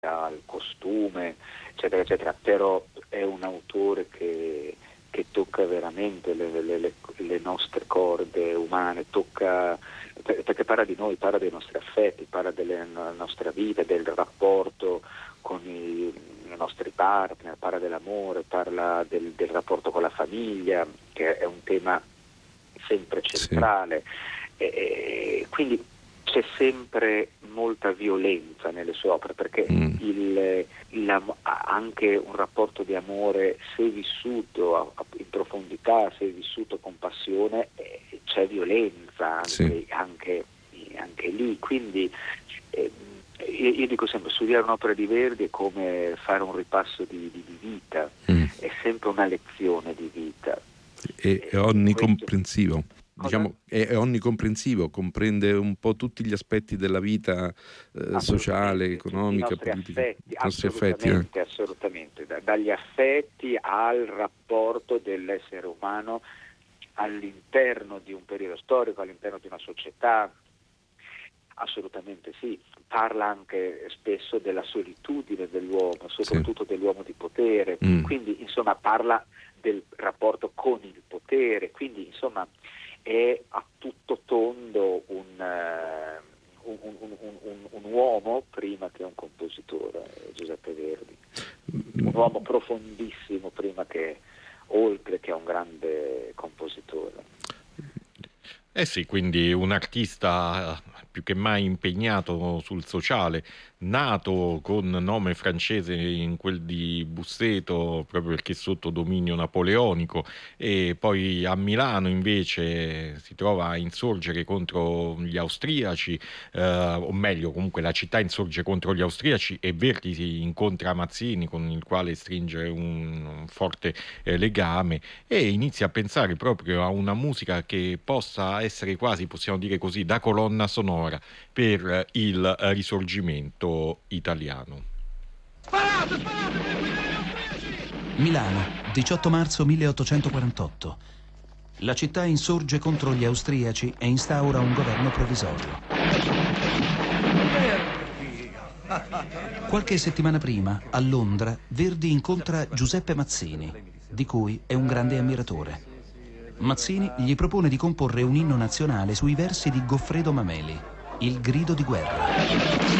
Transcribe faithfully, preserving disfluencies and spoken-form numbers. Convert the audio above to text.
al costume, eccetera, eccetera, però è un autore che, che tocca veramente le, le, le, le nostre corde umane, tocca, perché parla di noi, parla dei nostri affetti, parla della nostra vita, del rapporto con i, i nostri partner, parla dell'amore, parla del, del rapporto con la famiglia, che è un tema sempre centrale. Sì. E, e quindi c'è sempre molta violenza nelle sue opere, perché mm. il, il, anche un rapporto di amore, se vissuto in profondità, se vissuto con passione, eh, c'è violenza anche, sì. anche, anche lì. Quindi eh, io, io dico sempre, studiare un'opera di Verdi è come fare un ripasso di, di, di vita, mm. è sempre una lezione di vita. È, è onnicomprensivo. Diciamo, è, è onnicomprensivo, comprende un po' tutti gli aspetti della vita eh, sociale, economica, i nostri politica. Affetti, I nostri assolutamente, affetti, eh. assolutamente. Da, dagli affetti al rapporto dell'essere umano all'interno di un periodo storico, all'interno di una società. Assolutamente sì. Parla anche spesso della solitudine dell'uomo, soprattutto sì. dell'uomo di potere. Mm. Quindi, insomma, parla del rapporto con il potere. Quindi, insomma, è a tutto tondo un, uh, un, un, un, un, un uomo prima che un compositore, Giuseppe Verdi, un uomo profondissimo prima che, oltre che un grande compositore. Eh sì, quindi un artista più che mai impegnato sul sociale, nato con nome francese in quel di Busseto proprio perché sotto dominio napoleonico, e poi a Milano invece si trova a insorgere contro gli austriaci, eh, o meglio comunque la città insorge contro gli austriaci e Verdi si incontra Mazzini con il quale stringe un, un forte eh, legame e inizia a pensare proprio a una musica che possa essere quasi, possiamo dire così, da colonna sonora per il risorgimento italiano. Sparate, sparate, Milano, diciotto marzo milleottocentoquarantotto. La città insorge contro gli austriaci e instaura un governo provvisorio. Qualche settimana prima, a Londra, Verdi incontra Giuseppe Mazzini, di cui è un grande ammiratore. Mazzini gli propone di comporre un inno nazionale sui versi di Goffredo Mameli, Il grido di guerra.